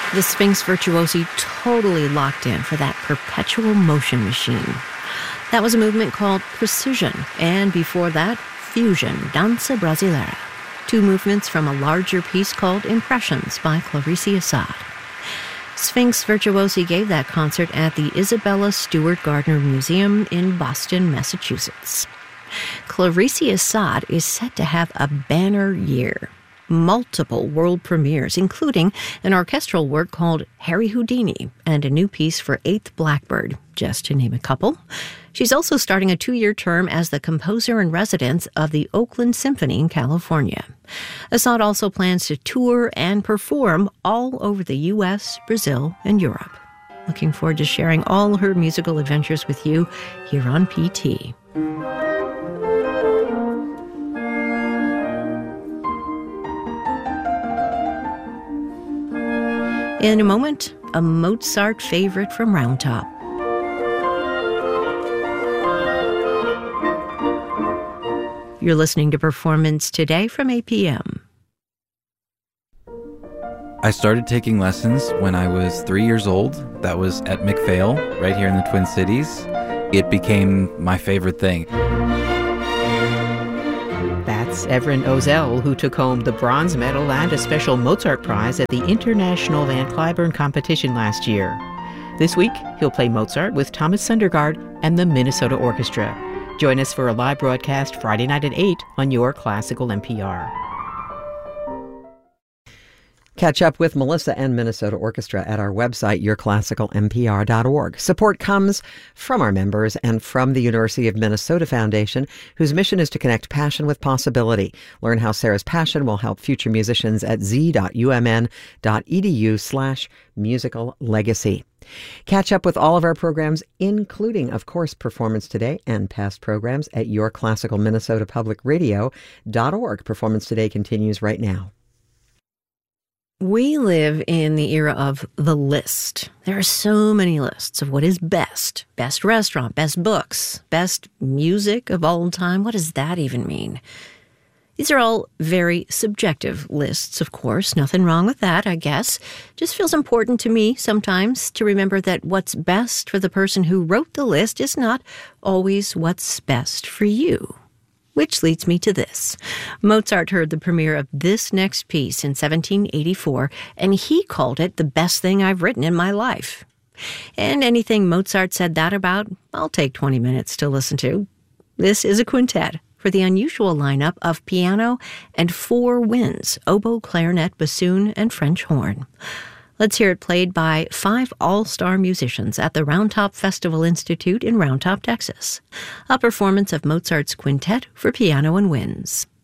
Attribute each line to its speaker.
Speaker 1: The Sphinx Virtuosi totally locked in for that perpetual motion machine. That was a movement called Precision, and before that, Fusion, Danza Brasileira, two movements from a larger piece called Impressions by Clarice Assad. Sphinx Virtuosi gave that concert at the Isabella Stewart Gardner Museum in Boston, Massachusetts. Clarice Assad is set to have a banner year. Multiple world premieres, including an orchestral work called Harry Houdini and a new piece for Eighth Blackbird, just to name a couple. She's also starting a 2-year term as the composer-in-residence of the Oakland Symphony in California. Assad also plans to tour and perform all over the U.S., Brazil, and Europe. Looking forward to sharing all her musical adventures with you here on PT. In a moment, a Mozart favorite from Round Top. You're listening to Performance Today from APM.
Speaker 2: I started taking lessons when I was 3 years old. That was at McPhail, right here in the Twin Cities. It became my favorite thing.
Speaker 3: That's Everin Ozell, who took home the bronze medal and a special Mozart prize at the International Van Cliburn competition last year. This week, he'll play Mozart with Thomas Sundergaard and the Minnesota Orchestra. Join us for a live broadcast Friday night at 8 on your Classical NPR.
Speaker 4: Catch up with Melissa and Minnesota Orchestra at our website, yourclassicalnpr.org. Support comes from our members and from the University of Minnesota Foundation, whose mission is to connect passion with possibility. Learn how Sarah's passion will help future musicians at z.umn.edu/musical legacy. Catch up with all of our programs, including, of course, Performance Today and past programs at yourclassicalminnesotapublicradio.org. Performance Today continues right now.
Speaker 1: We live in the era of the list. There are so many lists of what is best. Best restaurant, best books, best music of all time. What does that even mean? These are all very subjective lists, of course. Nothing wrong with that, I guess. Just feels important to me sometimes to remember that what's best for the person who wrote the list is not always what's best for you. Which leads me to this. Mozart heard the premiere of this next piece in 1784, and he called it the best thing I've written in my life. And anything Mozart said that about, I'll take 20 minutes to listen to. This is a quintet for the unusual lineup of piano and 4 winds, oboe, clarinet, bassoon, and French horn. Let's hear it played by 5 all-star musicians at the Round Top Festival Institute in Round Top, Texas. A performance of Mozart's quintet for piano and winds.